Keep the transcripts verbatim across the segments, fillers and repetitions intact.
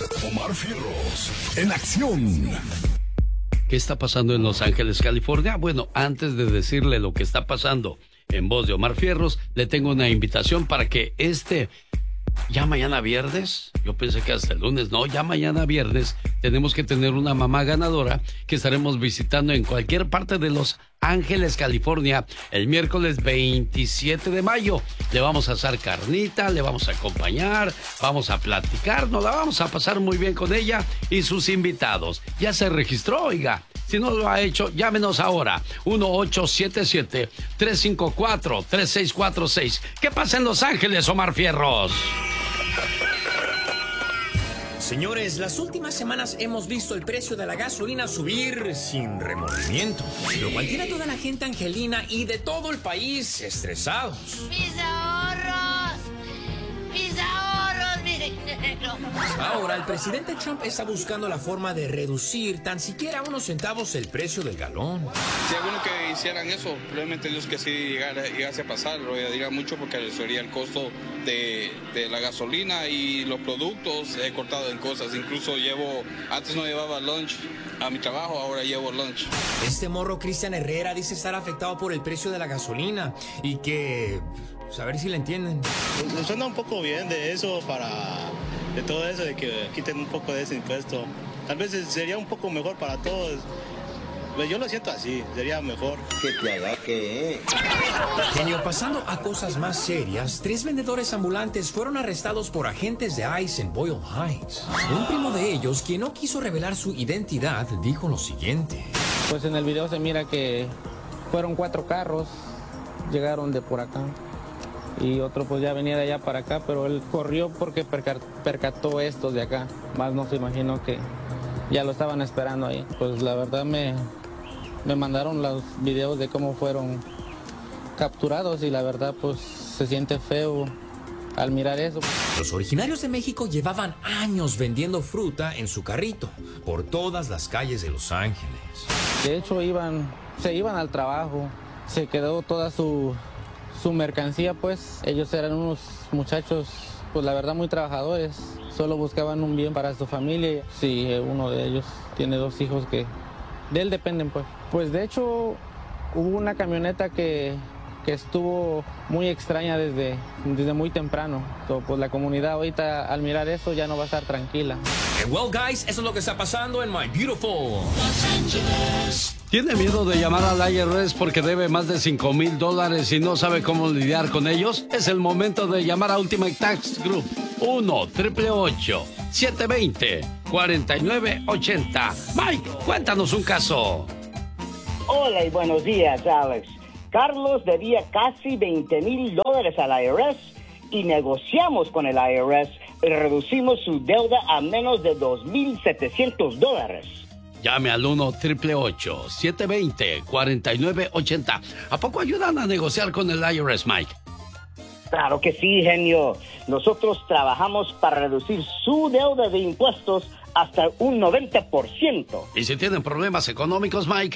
Omar Fierros, en acción. ¿Qué está pasando en Los Ángeles, California? Bueno, antes de decirle lo que está pasando en voz de Omar Fierros, le tengo una invitación para que este... Ya mañana viernes, yo pensé que hasta el lunes, no, ya mañana viernes tenemos que tener una mamá ganadora que estaremos visitando en cualquier parte de Los Ángeles, California, el miércoles veintisiete de mayo. Le vamos a hacer carnita, le vamos a acompañar, vamos a platicar, nos la vamos a pasar muy bien con ella y sus invitados. Ya se registró, oiga. Si no lo ha hecho, llámenos ahora. uno ocho siete siete, tres cinco cuatro, tres seis cuatro seis. ¿Qué pasa en Los Ángeles, Omar Fierros? Señores, las últimas semanas hemos visto el precio de la gasolina subir sin remordimiento, lo cual tiene a toda la gente angelina y de todo el país estresados. ¡Mis ahorros! ¡Mis ahorros, mi dinero! Ahora, el presidente Trump está buscando la forma de reducir tan siquiera unos centavos el precio del galón. Si alguno que hicieran eso, probablemente Dios que sí llegara, llegase a pasar, lo diría mucho porque reduciría el costo de, de la gasolina y los productos. He cortado en cosas, incluso llevo, antes no llevaba lunch a mi trabajo, ahora llevo lunch. Este morro Cristian Herrera dice estar afectado por el precio de la gasolina y que... pues, a ver si le entienden. Nos suena un poco bien de eso para... de todo eso, de que quiten un poco de ese impuesto. Tal vez sería un poco mejor para todos. Pues yo lo siento así, sería mejor. Que te haga que... Genio, pasando a cosas más serias, tres vendedores ambulantes fueron arrestados por agentes de ICE en Boyle Heights. Un primo de ellos, quien no quiso revelar su identidad, dijo lo siguiente. Pues en el video se mira que fueron cuatro carros, llegaron de por acá. Y otro pues ya venía de allá para acá, pero él corrió porque perca- percató estos de acá. Más no se imaginó que ya lo estaban esperando ahí. Pues la verdad me, me mandaron los videos de cómo fueron capturados y la verdad pues se siente feo al mirar eso. Los originarios de México llevaban años vendiendo fruta en su carrito por todas las calles de Los Ángeles. De hecho iban, se iban al trabajo, se quedó toda su... su mercancía, pues ellos eran unos muchachos, pues la verdad muy trabajadores, solo buscaban un bien para su familia. Sí, uno de ellos tiene dos hijos que de él dependen, pues. Pues de hecho hubo una camioneta que, que estuvo muy extraña desde, desde muy temprano. So, pues la comunidad ahorita al mirar eso ya no va a estar tranquila. And well guys, eso es lo que está pasando en My Beautiful Los Angeles. ¿Tiene miedo de llamar al I R S porque debe más de cinco mil dólares y no sabe cómo lidiar con ellos? Es el momento de llamar a Ultimate Tax Group. uno, ocho ocho, siete dos cero, cuatro nueve ocho cero. Mike, cuéntanos un caso. Hola y buenos días, Alex. Carlos debía casi veinte mil dólares al I R S y negociamos con el I R S y reducimos su deuda a menos de dos mil setecientos dólares. Llame al uno, ocho ocho ocho, siete dos cero, cuatro nueve ocho cero. ¿A poco ayudan a negociar con el I R S, Mike? Claro que sí, genio. Nosotros trabajamos para reducir su deuda de impuestos hasta un noventa por ciento. ¿Y si tienen problemas económicos, Mike?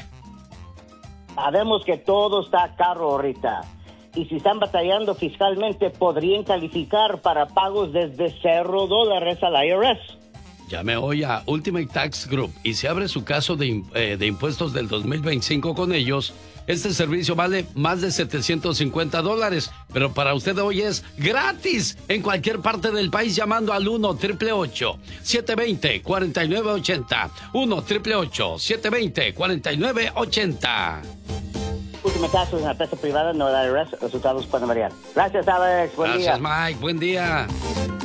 Sabemos que todo está caro ahorita. Y si están batallando fiscalmente, podrían calificar para pagos desde cero dólares al I R S. Llame hoy a Ultimate Tax Group y se abre su caso de, eh, de impuestos del dos mil veinticinco con ellos. Este servicio vale más de setecientos cincuenta dólares, pero para usted hoy es gratis en cualquier parte del país llamando al uno, ocho ocho ocho, siete dos cero, cuatro nueve ocho cero. uno, ocho ocho ocho, siete dos cero, cuatro nueve ocho cero. Último caso en la empresa privada, no el I R S, resultados pueden variar. Gracias, Alex. Buen Gracias, día. Mike. Buen día.